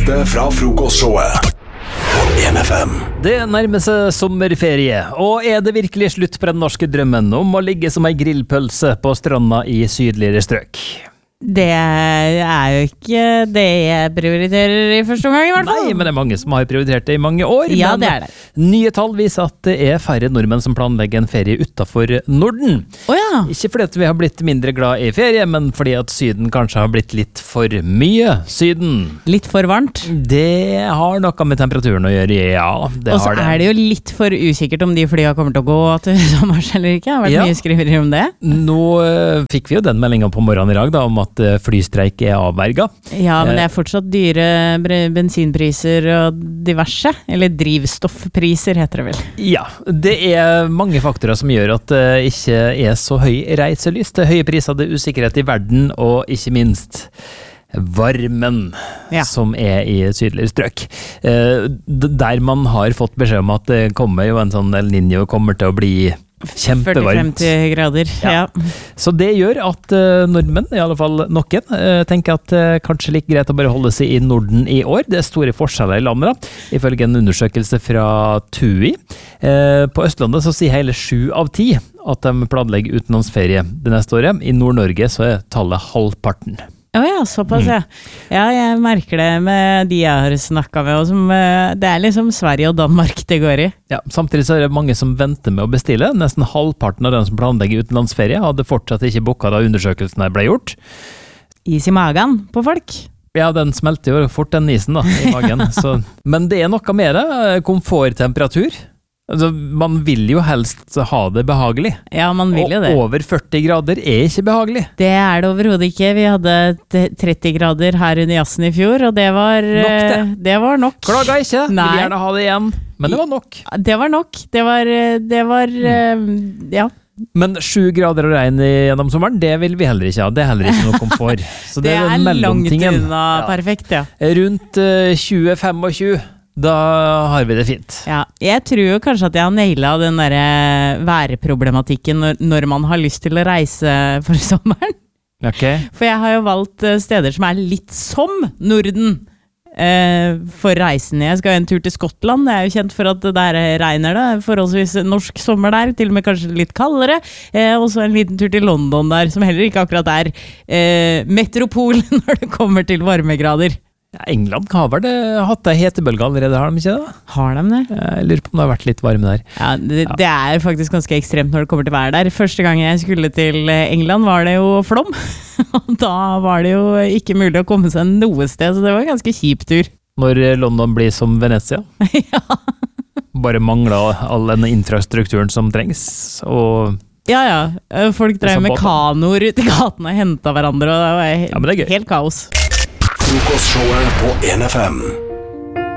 Klippet fra frokostshowet på 1FM. Det nærmer seg sommerferie, og er det virkelig slutt på den norske drømmen om å ligge som ei grillpølse på stranda i sydligere strøk? Det er jo ikke det jeg prioriterer i første omgang, i hvert fall. Nei, men det er mange som har prioritert det i mange år. Ja, men det er det. Nye tall viser at det er færre nordmenn som planlegger en ferie utenfor Norden. Åja. Ikke fordi at vi har blitt mindre glad i ferie, men fordi at Syden kanskje har blitt litt for mye Syden. Litt for varmt. Det har noe med temperaturen å gjøre, ja. Det Og så har det. er det jo litt for usikkert om de flya kommer til å gå til sommers eller ikke. Det har vært Ja. mye skriverier om det. Nå fikk vi jo den meldingen på morgenen i dag da, om at flystreik er avverget. Ja, men det er fortsatt dyre bensinpriser og diverse. Eller drivstoffpriser heter det vel. Ja, det er mange faktorer som gjør at det ikke er så høy reiselyst. Det er høye priser, det er usikkerhet i verden, og ikke minst varmen som er i sydligere strøk. Der man har fått beskjed om at det kommer jo en sånn El Niño kommer til å bli kjempevarmt. 40-50 grader, ja. Så det gjør at nordmenn, i alle fall noen, tenker at kanskje like greit å bare holde seg i Norden i år. Det er store forskjeller i landet, da. Ifølge en undersøkelse fra TUI. På Østlandet så sier hele 7 av 10 at de planlegger utenlandsferie det neste året. I Nord-Norge så er tallet halvparten. Åja, såpass, ja. Ja, jeg merker det med de jeg har snakket med, og som, det er liksom Sverige og Danmark det går i. Ja, samtidig så er det mange som venter med å bestille. Nesten halvparten av den som planlegger utenlandsferie hadde fortsatt ikke booket da undersøkelsen her ble gjort. Is i magen på folk. Ja, den smelter jo fort den isen da, i magen. Men det er noe med det. Komforttemperatur. Altså, man vil jo helst ha det behagelig. Ja, man vil jo det. Og over 40 grader er ikke behagelig. Det er det overhodet ikke. Vi hadde 30 grader her under jazzen i fjor, og det var nok. Det var nok. Klaga ikke. Nei. Vil gjerne ha det igjen. Men det var nok. Det var nok. Det var ja. Men 7 grader og regn gjennom sommeren, det vil vi heller ikke ha. Det er heller ikke noe komfort. Så det er langt unna perfekt, ja. Rundt 20-25. Da har vi det fint. Ja, jeg tror jo kanskje at jeg har nailet den der værproblematikken når man har lyst til å reise for sommeren. Okay. For jeg har jo valgt steder som er litt som Norden for reisen. Jeg skal en tur til Skottland. Det er jo kjent for at der regner det. Forholdsvis norsk sommer der, til og med kanskje litt kaldere. Og så en liten tur til London der, som heller ikke akkurat er metropol når det kommer til varmegrader. Ja, England har vel hatt ei hetebølge allerede, har de ikke det? Har de det? Jeg lurer på om det har vært litt varme der. Ja, det er faktisk ganske ekstremt når det kommer til vær der. Første gang jeg skulle til England var det jo flom. Og da var det jo ikke mulig å komme seg noe sted, så det var en ganske kjip tur. Når London blir som Venezia. Ja. Bare mangler all den infrastrukturen som trengs, og... Ja. Folk drev med kanoer ut i gaten og hentet hverandre, og det var helt kaos. Frokostshowet på 1FM.